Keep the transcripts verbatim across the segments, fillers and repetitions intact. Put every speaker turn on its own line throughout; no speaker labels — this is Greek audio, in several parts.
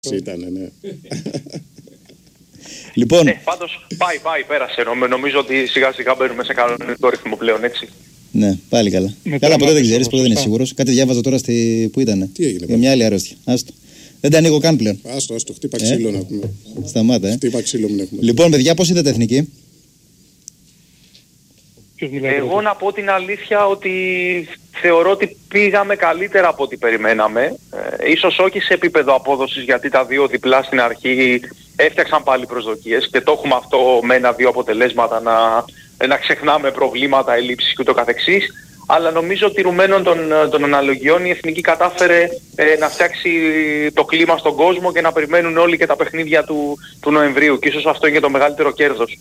Ήτανε, ναι.
Λοιπόν.
Ε, πάντως πάει, πάει, πέρασε. Νομίζω ότι σιγά σιγά μπαίνουμε σε κανονικό ρυθμό πλέον, έτσι.
Ναι, πάλι καλά.
Με
καλά, ποτέ δεν ξέρεις,
σωστά.
ποτέ δεν είναι σίγουρος. Κάτι διάβαζα τώρα στη... Πού ήτανε.
Τι έγινε,
Για μια άλλη αρρώστια. Άστο. Δεν τα ανοίγω καν πλέον.
Άστο, άστο, χτύπα ξύλο ε? να πούμε.
Σταμάτα, ε.
Χτύπα ξύλο μην έχουμε.
Λοιπόν, παιδιά, πώς είδατε εθνική?
Εγώ να πω την αλήθεια ότι θεωρώ ότι πήγαμε καλύτερα από ό,τι περιμέναμε. Ε, ίσως όχι σε επίπεδο απόδοσης, γιατί τα δύο διπλά στην αρχή έφτιαξαν πάλι προσδοκίες και το έχουμε αυτό με ένα-δύο αποτελέσματα να, να ξεχνάμε προβλήματα, ελλείψεις και ούτω καθεξής. Αλλά νομίζω ότι τηρουμένων των, των αναλογιών η Εθνική κατάφερε ε, να φτιάξει το κλίμα στον κόσμο και να περιμένουν όλοι και τα παιχνίδια του, του Νοεμβρίου. Και ίσως αυτό είναι και το μεγαλύτερο κέρδος.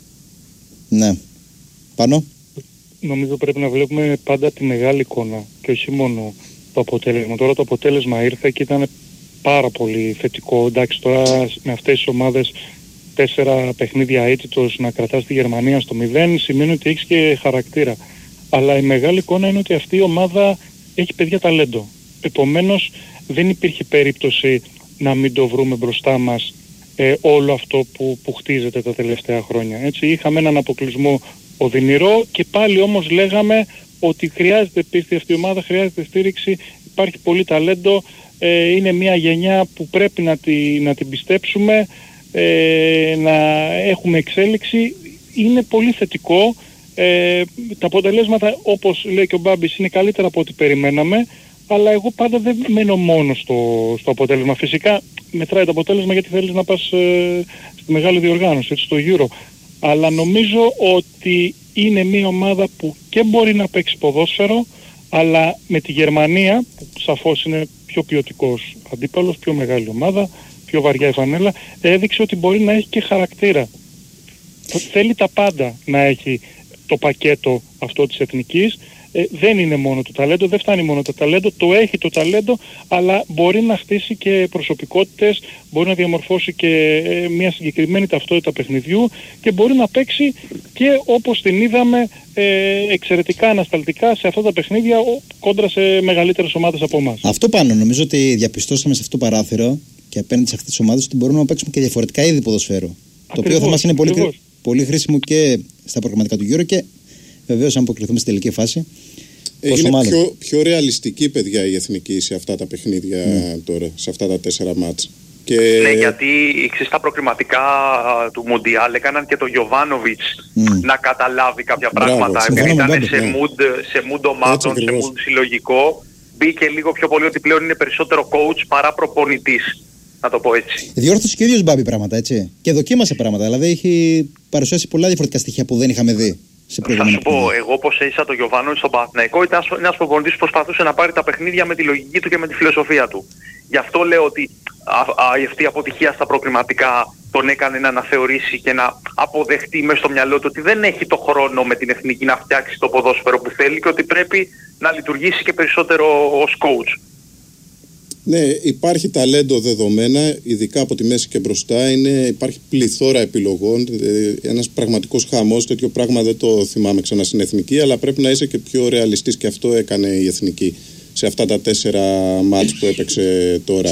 Ναι. Πάνω.
Νομίζω πρέπει να βλέπουμε πάντα τη μεγάλη εικόνα και όχι μόνο το αποτέλεσμα. Τώρα το αποτέλεσμα ήρθε και ήταν πάρα πολύ θετικό. Εντάξει, τώρα με αυτές τις ομάδες τέσσερα παιχνίδια αίτητος να κρατάς τη Γερμανία στο μηδέν σημαίνει ότι έχεις και χαρακτήρα. Αλλά η μεγάλη εικόνα είναι ότι αυτή η ομάδα έχει παιδιά ταλέντο. Επομένως δεν υπήρχε περίπτωση να μην το βρούμε μπροστά μας ε, όλο αυτό που, που χτίζεται τα τελευταία χρόνια. Έτσι, είχαμε έναν αποκλεισμό οδυνηρό και πάλι όμως λέγαμε ότι χρειάζεται πίστη αυτή η ομάδα, χρειάζεται στήριξη, υπάρχει πολύ ταλέντο, ε, είναι μια γενιά που πρέπει να, τη, να την πιστέψουμε, ε, να έχουμε εξέλιξη, είναι πολύ θετικό. Ε, τα αποτελέσματα, όπως λέει και ο Μπάμπης, είναι καλύτερα από ό,τι περιμέναμε, αλλά εγώ πάντα δεν μένω μόνο στο, στο αποτέλεσμα. Φυσικά μετράει το αποτέλεσμα γιατί θέλεις να πας ε, στη μεγάλη διοργάνωση, έτσι, στο Euro. Αλλά νομίζω ότι είναι μια ομάδα που και μπορεί να παίξει ποδόσφαιρο, αλλά με τη Γερμανία, που σαφώς είναι πιο ποιοτικός αντίπαλος, πιο μεγάλη ομάδα, πιο βαριά η φανέλα, έδειξε ότι μπορεί να έχει και χαρακτήρα. Θέλει τα πάντα να έχει το πακέτο αυτό της εθνικής. Ε, δεν είναι μόνο το ταλέντο, δεν φτάνει μόνο το ταλέντο, το έχει το ταλέντο, αλλά μπορεί να χτίσει και προσωπικότητες, μπορεί να διαμορφώσει και ε, μια συγκεκριμένη ταυτότητα παιχνιδιού και μπορεί να παίξει και όπως την είδαμε ε, εξαιρετικά ανασταλτικά σε αυτά τα παιχνίδια κόντρα σε μεγαλύτερες ομάδες από εμάς.
Αυτό πάνω, νομίζω ότι διαπιστώσαμε σε αυτό το παράθυρο και απέναντι σε αυτές τις ομάδες ότι μπορούμε να παίξουμε και διαφορετικά είδη ποδοσφαίρου. Το οποίο θα μας είναι πολύ, χρή, πολύ χρήσιμο και στα προγραμματικά του Euro και βεβαίως αν αποκριθούμε στην τελική φάση.
Είναι πιο, πιο ρεαλιστική, παιδιά, η εθνική σε αυτά τα παιχνίδια mm. τώρα, σε αυτά τα τέσσερα μάτς. Και...
Ναι, γιατί στα προκριματικά του Μουντιάλ έκαναν και τον Γιοβάνοβιτς mm. να καταλάβει κάποια Μπράβο, πράγματα. Επειδή ήταν μπράβο, σε, ναι. mood, σε mood ομάδων, σε mood συλλογικό, μπήκε λίγο πιο πολύ ότι πλέον είναι περισσότερο coach παρά προπονητής. Να το πω έτσι.
Διόρθωσε και ο ίδιος Μπάμπη πράγματα, έτσι. Και δοκίμασε πράγματα. Δηλαδή έχει παρουσιάσει πολλά διαφορετικά στοιχεία που δεν είχαμε δει.
Θα σου πω, εγώ όπως έζησα το Γιοβάνοβιτς στον Παναθηναϊκό, ήταν ένας προπονητής που προσπαθούσε να πάρει τα παιχνίδια με τη λογική του και με τη φιλοσοφία του. Γι' αυτό λέω ότι α, α, αυτή η αποτυχία στα προκριματικά τον έκανε να αναθεωρήσει και να αποδεχτεί μέσα στο μυαλό του ότι δεν έχει το χρόνο με την εθνική να φτιάξει το ποδόσφαιρο που θέλει και ότι πρέπει να λειτουργήσει και περισσότερο ως coach.
Ναι, υπάρχει ταλέντο δεδομένα, ειδικά από τη μέση και μπροστά. Είναι, υπάρχει πληθώρα επιλογών, ένας πραγματικός χαμός. Τέτοιο πράγμα δεν το θυμάμαι ξανά στην εθνική, αλλά πρέπει να είσαι και πιο ρεαλιστής και αυτό έκανε η εθνική σε αυτά τα τέσσερα μάτς που έπαιξε τώρα.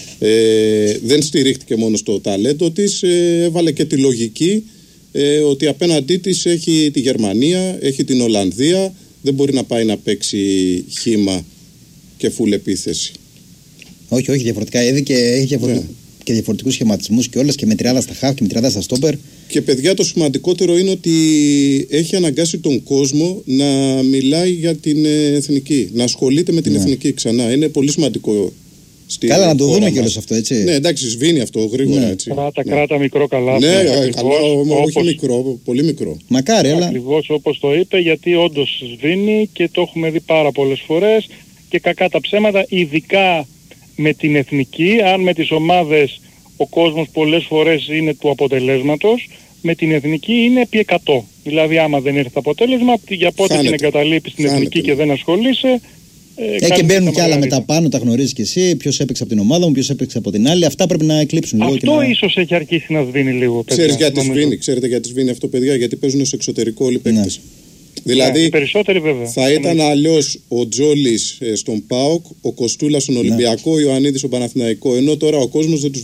Ε, δεν στηρίχτηκε μόνο στο ταλέντο της, ε, έβαλε και τη λογική ε, ότι απέναντί της έχει τη Γερμανία, έχει την Ολλανδία, δεν μπορεί να πάει να παίξει χύμα και φουλ επίθεση.
Όχι, όχι, διαφορετικά. Έδει και έχει διαφορετικ... yeah. και διαφορετικούς σχηματισμούς και όλες και με τριάδα στα χαφ και με τριάδα στα στόπερ.
Και παιδιά, το σημαντικότερο είναι ότι έχει αναγκάσει τον κόσμο να μιλάει για την εθνική, να ασχολείται με την yeah. εθνική ξανά. Είναι πολύ σημαντικό. Στη
καλά, να το δούμε κιόλας αυτό, έτσι.
Ναι, εντάξει, σβήνει αυτό γρήγορα.
Ναι.
Έτσι.
Κράτα,
ναι.
κράτα μικρό καλά.
Ναι, καλά, όχι μικρό, πολύ μικρό.
Μακάρι, αλλά.
Ακριβώς όπως το είπε, γιατί όντως σβήνει και το έχουμε δει πάρα πολλές φορές και κακά τα ψέματα, ειδικά με την εθνική, αν με τις ομάδες ο κόσμος πολλές φορές είναι του αποτελέσματος, με την εθνική είναι επί εκατό. Δηλαδή άμα δεν έρθει το αποτέλεσμα, για πότε Χάνεται. την εγκαταλείπεις στην Χάνεται. εθνική και δεν ασχολείσαι.
Ε, και μπαίνουν κι άλλα μετά πάνω, τα γνωρίζεις κι εσύ, ποιος έπαιξε από την ομάδα μου, ποιος έπαιξε από την άλλη. Αυτά πρέπει να εκλείψουν λίγο.
Αυτό
να...
ίσως έχει αρχίσει να σβήνει λίγο.
Ξέρεις γιατί σβήνει, ξέρετε γιατί σβήνει αυτό, παιδιά, γιατί παίζουν στο εξωτερικό όλοι οι παίκτες. Δηλαδή,
ναι, περισσότεροι βέβαια.
Θα ήταν αλλιώς ο Τζόλης στον ΠΑΟΚ, ο Κοστούλας στον Ολυμπιακό, ναι. ο Ιωαννίδης στον Παναθηναϊκό. Ενώ τώρα ο κόσμος δεν τους